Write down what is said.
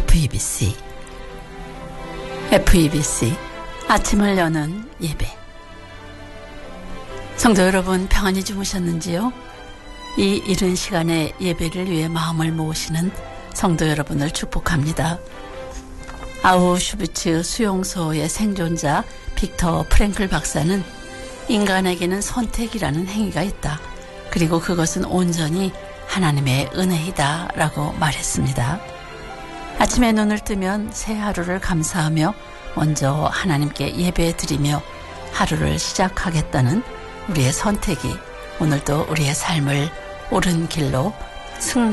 FEBC 아침을 여는 예배. 성도 여러분, 평안히 주무셨는지요? 이 이른 시간에 예배를 위해 마음을 모으시는 성도 여러분을 축복합니다. 아우슈비츠 수용소의 생존자 빅터 프랭클 박사는 인간에게는 선택이라는 행위가 있다. 그리고 그것은 온전히 하나님의 은혜이다 라고 말했습니다. 아침에 눈을 뜨면 새 하루를 감사하며 먼저 하나님께 예배드리며 하루를 시작하겠다는 우리의 선택이 오늘도 우리의 삶을 옳은 길로